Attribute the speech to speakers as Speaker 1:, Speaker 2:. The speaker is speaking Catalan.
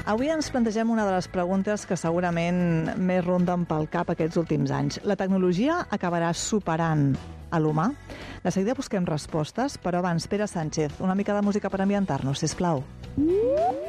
Speaker 1: Avui ens plantegem una de les preguntes que segurament més ronden pel cap aquests últims anys. La tecnologia acabarà superant a l'humà? De seguida busquem respostes, però abans, Pere Sánchez, una mica de música per ambientar-nos, sisplau.